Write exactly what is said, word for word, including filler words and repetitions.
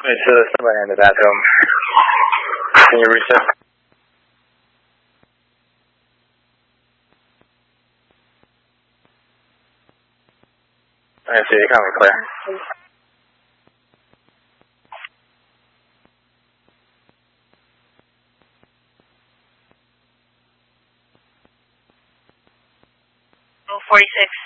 It's uh, somebody in the bathroom. Can you reset? I see you coming clear. forty-six